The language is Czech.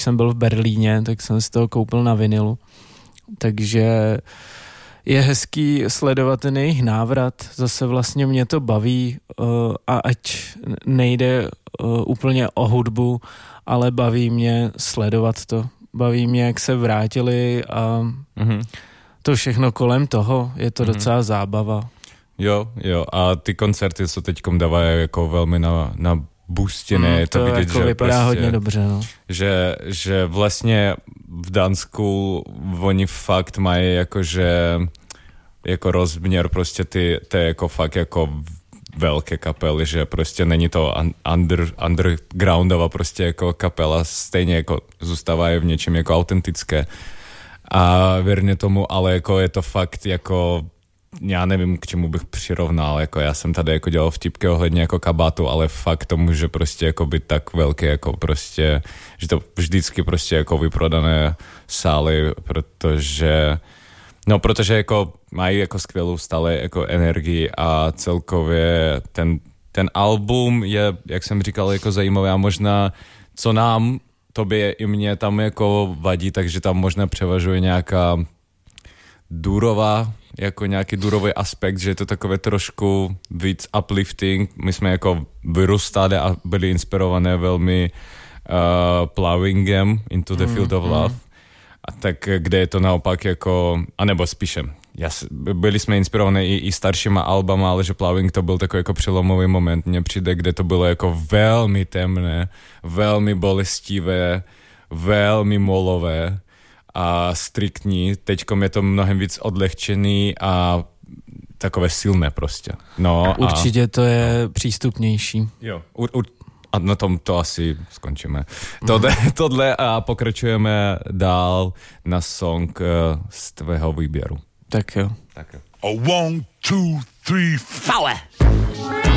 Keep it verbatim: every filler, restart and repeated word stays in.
jsem byl v Berlíně, tak jsem si toho koupil na vinilu. Takže je hezký sledovat ten jejich návrat. Zase vlastně mě to baví uh, a ať nejde uh, úplně o hudbu, ale baví mě sledovat to. Baví mě, jak se vrátili a mm-hmm. to všechno kolem toho. Je to mm-hmm. docela zábava. Jo, jo. A ty koncerty, co teďkom dávají jako velmi na, na boostené. Mm, to to vidět, jako že vypadá prostě, hodně dobře, no. Že, že vlastně v Dánsku oni fakt mají jakože jako rozměr prostě ty, ty jako fakt jako velké kapely, že prostě není to under, undergroundová prostě jako kapela, stejně jako zůstávají v něčem jako autentické. A věrně tomu, ale jako je to fakt jako, já nevím, k čemu bych přirovnal, jako já jsem tady jako dělal vtipky ohledně jako kabátu, ale fakt to může prostě jako být tak velké, jako prostě, že to vždycky prostě jako vyprodané sály, protože no, protože jako mají jako skvělou stále jako energii a celkově ten, ten album je, jak jsem říkal, jako zajímavý a možná, co nám, tobě i mně tam jako vadí, takže tam možná převažuje nějaká durová, jako nějaký durový aspekt, že je to takové trošku víc uplifting. My jsme jako vyrůstali a byli inspirované velmi uh, Plowingem Into the Field of Love. Mm. A tak kde je to naopak jako, anebo spíše, jas, byli jsme inspirovaní i, i staršíma albama, ale že Plowing to byl takový jako přelomový moment, mně přijde, kde to bylo jako velmi temné, velmi bolestivé, velmi molové a striktní. Teďkom je to mnohem víc odlehčený a takové silné prostě. No, určitě a, to je no. přístupnější. Jo, ur, ur, a na tom to asi skončíme. Tohle, tohle a pokračujeme dál na song uh, z tvého výběru. Tak jo. Tak jo. A one, two, three, four.